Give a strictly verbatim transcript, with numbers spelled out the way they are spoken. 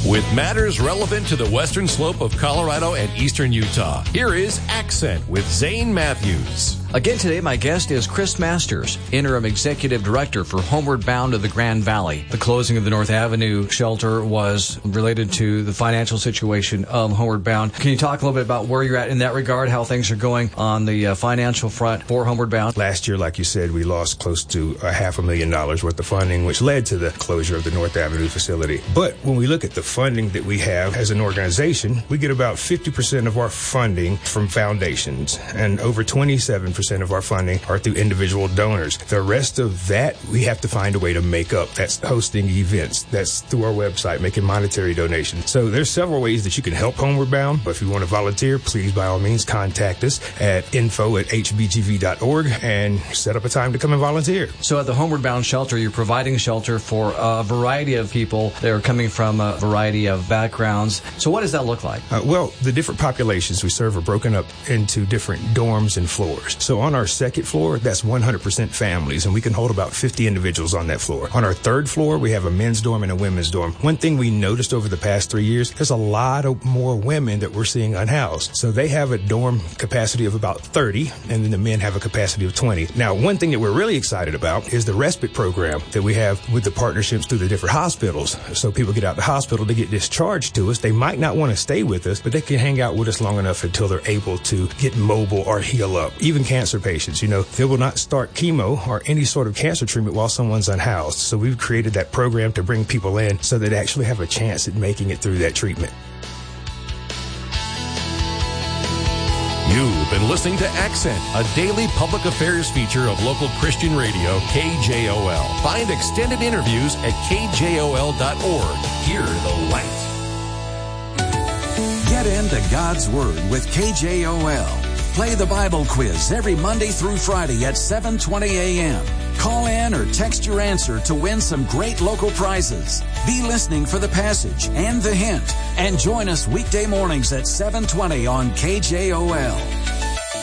With matters relevant to the western slope of Colorado and eastern Utah, here is Accent with Zane Matthews. Again today, my guest is Chris Masters, Interim Executive Director for Homeward Bound of the Grand Valley. The closing of the North Avenue shelter was related to the financial situation of Homeward Bound. Can you talk a little bit about where you're at in that regard, how things are going on the uh, financial front for Homeward Bound? Last year, like you said, we lost close to a half a million dollars worth of funding, which led to the closure of the North Avenue facility. But when we look at the funding that we have as an organization, we get about fifty percent of our funding from foundations, and over twenty-seven percent of our funding are through individual donors. The rest of that, we have to find a way to make up. That's hosting events. That's through our website, making monetary donations. So there's several ways that you can help Homeward Bound. But if you want to volunteer, please, by all means, contact us at info at h b g v dot org and set up a time to come and volunteer. So at the Homeward Bound shelter, you're providing shelter for a variety of people that are coming from a variety of backgrounds. So what does that look like? Uh, well, the different populations we serve are broken up into different dorms and floors. So on our second floor, that's one hundred percent families, and we can hold about fifty individuals on that floor. On our third floor, we have a men's dorm and a women's dorm. One thing we noticed over the past three years, there's a lot of more women that we're seeing unhoused. So they have a dorm capacity of about thirty, and then the men have a capacity of twenty. Now, one thing that we're really excited about is the respite program that we have with the partnerships through the different hospitals. So people get out the hospital, they get discharged to us. They might not want to stay with us, but they can hang out with us long enough until they're able to get mobile or heal up. Even cancer patients, you know, they will not start chemo or any sort of cancer treatment while someone's unhoused. So we've created that program to bring people in so that they actually have a chance at making it through that treatment. You've been listening to Accent, a daily public affairs feature of local Christian radio, K J O L. Find extended interviews at k j o l dot org. Hear the light. Get into God's Word with K J O L. Play the Bible quiz every Monday through Friday at seven twenty a.m. Call in or text your answer to win some great local prizes. Be listening for the passage and the hint, and join us weekday mornings at seven twenty on K J O L.